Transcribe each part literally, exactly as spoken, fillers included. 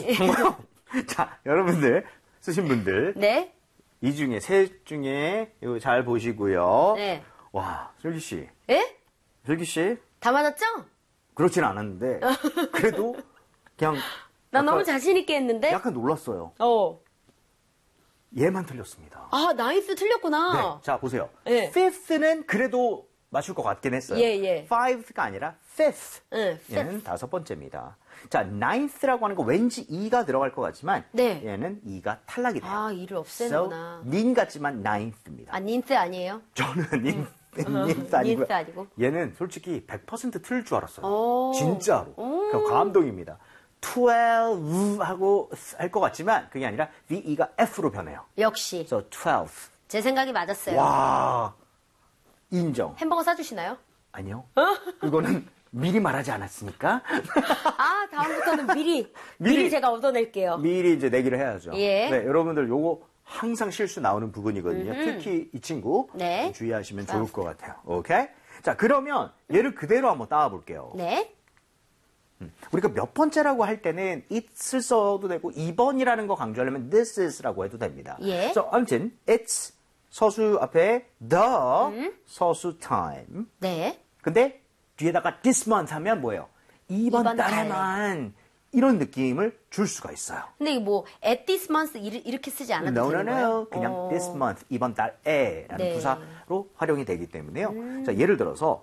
아니. 자, 여러분들 쓰신 분들 네. 이 중에 셋 중에 이거 잘 보시고요. 네. 와, 슬기 씨. 예? 슬기 씨? 다 맞았죠? 그렇진 않았는데 그래도 그냥 나 약간, 너무 자신 있게 했는데. 약간 놀랐어요. 어. 얘만 틀렸습니다. 아, 나이스 틀렸구나. 네, 자 보세요. 네. fifth는 그래도 맞출 것 같긴 했어요. 예, 예. five가 아니라 fifth. 응, 얘는 다섯 번째입니다. 자, ninth라고 하는 거 왠지 이가 들어갈 것 같지만 네. 얘는 이가 탈락이 돼요. 아, 이를 없애는구나. So, 닌 같지만 ninth입니다. 아, 닌스 아니에요? 저는 닌, 닌스 아니고요. 닌스 아니고. 얘는 솔직히 백 퍼센트 틀릴 줄 알았어요. 오. 진짜로. 오. 그 감동입니다. twelve 하고 할 것 같지만 그게 아니라 the e가 f로 변해요. 역시. So twelve. 제 생각이 맞았어요. 와, 인정. 햄버거 사주시나요? 아니요. 그거는 미리 말하지 않았습니까? 아, 다음부터는 미리, 미리, 미리- 제가 얻어낼게요. 미리 이제 내기를 해야죠. 예. 네, 여러분들 요거 항상 실수 나오는 부분이거든요. 특히 이 친구 네. 주의하시면 좋을 것 같아요. 오케이? 자, 그러면 얘를 그대로 한번 따와 볼게요. 네. 우리가 몇 번째라고 할 때는 it'을 써도 되고 이 번이라는 거 강조하려면 this is라고 해도 됩니다. 예. 그래서 아무튼 it's 서수 앞에 the 서수 time. 네. 근데 뒤에다가 this month 하면 뭐예요? 이번 이번 달에만 이런 느낌을 줄 수가 있어요. 근데 이거 뭐 at this month 이르- 이렇게 쓰지 않아도 No, no, 되는 거예요? no. 그냥 어. this month, 이번 달에라는 네. 부사로 활용이 되기 때문에요. 자, 예를 들어서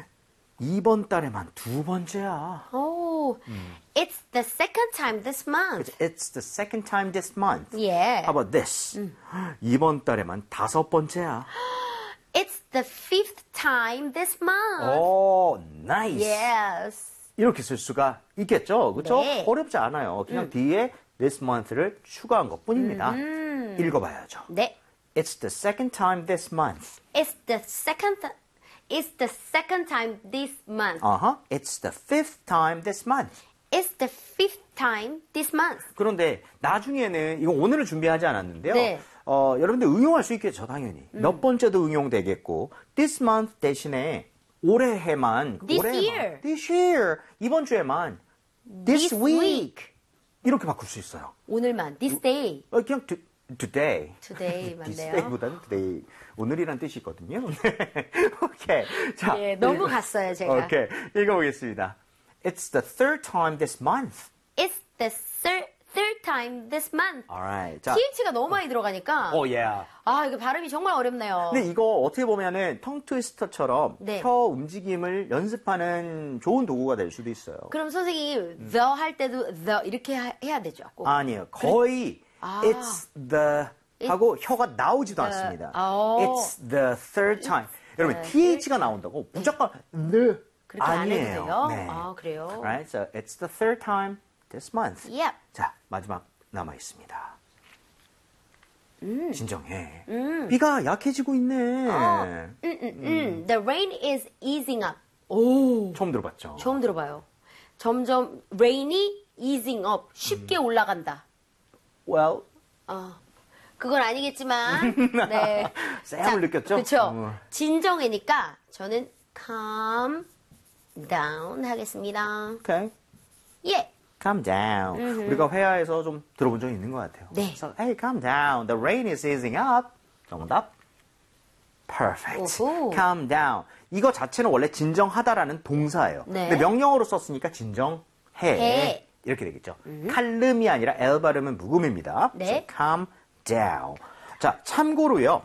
이번 달에만 두 번째야. 오, it's the second time this month. It's the second time this month. 예. How about this? 이번 달에만 다섯 번째야. It's the fifth time this month. 오, nice. Yes. 이렇게 쓸 수가 있겠죠? 그렇죠? 네. 어렵지 않아요. 그냥 뒤에 this month를 추가한 것뿐입니다. 읽어봐야죠. 네. It's the second time this month. It's the second. It's the second time this month. Uh-huh. It's the fifth time this month. It's the fifth time this month. 그런데 나중에는 이거 오늘은 준비하지 않았는데요. 네. 어, 여러분들 응용할 수 있겠죠, 당연히. 몇 번째도 응용되겠고 this month 대신에 올해에만 This 올해에만, year. this year 이번 주에만 this, This week. week. 이렇게 바꿀 수 있어요. 오늘만. This day. 어, 그냥 to, today. Today this 맞네요. day보다는 today. 오늘이란 뜻이 있거든요. 오케이. 자, 예, 너무 읽어- 갔어요, 제가. 오케이. 읽어보겠습니다. It's the third time this month. It's the third, third time this month. Alright. 자, 티에이치가 너무 많이 들어가니까. oh yeah. 아, 이거 발음이 정말 어렵네요. 근데 이거 어떻게 보면은 텅 트위스터처럼 네. 혀 움직임을 연습하는 좋은 도구가 될 수도 있어요. 그럼 선생님, the 할 때도 the 이렇게 하- 해야 되죠. 꼭. 아니에요. 거의 아. it's the 하고 혀가 나오지도 the- 않습니다. 어. It's the third time. 여러분 the 티에이치가 나온다고 무조건 the 그렇게 안 해도 아니에요. 돼요? 네. 아, 그래요? Right? So it's the third time this month. Yep. 자, 마지막 남아 있습니다. 음. 진정해. 비가 약해지고 있네. 어, 음, 음, 음. The rain is easing up. 오, 처음 들어봤죠? 처음 들어봐요. 점점 rain이 easing up. 쉽게 음. 올라간다. Well, 어, 그건 아니겠지만, 네. 쌤을 느꼈죠? 그렇죠. 어. 진정해니까 저는 calm down 하겠습니다. okay. 예. Calm down. 우리가 회화에서 좀 들어본 적이 있는 것 같아요. 네. 그래서, hey, calm down. The rain is easing up. 정답. Perfect. 오호. Calm down. 이거 자체는 원래 진정하다라는 동사예요. 네. 근데 명령어로 썼으니까 진정해. 해. 이렇게 되겠죠. 칼름이 아니라 L 발음은 묵음입니다. 네. So calm down. 자, 참고로요.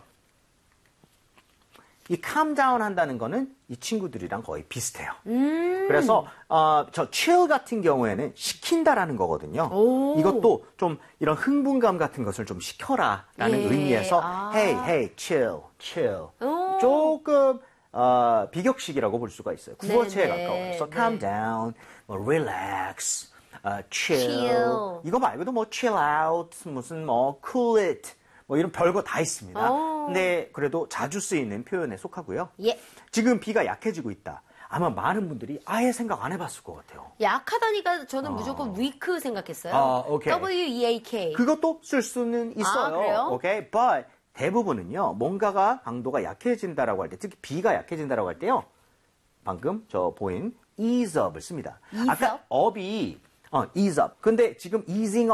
이 calm down 한다는 거는 이 친구들이랑 거의 비슷해요. 음. 그래서 어, 저 chill 같은 경우에는 시킨다라는 거거든요. 오. 이것도 좀 이런 흥분감 같은 것을 좀 시켜라라는 예. 의미에서 아. hey, hey, chill, chill. 오. 조금 어, 비격식이라고 볼 수가 있어요. 국어체에 네네. 가까워요. 그래서 네. calm down, 뭐 relax, 어, chill. chill. 이거 말고도 뭐 chill out, 무슨 뭐 cool it, 뭐 이런 별거 다 있습니다. 오. 근데 그래도 자주 쓰이는 표현에 속하고요. 예. 지금 비가 약해지고 있다. 아마 많은 분들이 아예 생각 안 해봤을 것 같아요. 약하다니까 저는 무조건 weak 생각했어요. 아, 오케이. W-E-A-K. 그것도 쓸 수는 있어요. 아, 그래요? 오케이. But 대부분은요. 뭔가가 강도가 약해진다라고 할 때, 특히 비가 약해진다라고 할 때요. 방금 저 보인 ease up을 씁니다. ease 아까 up? up이 어, ease up. 근데 지금 easing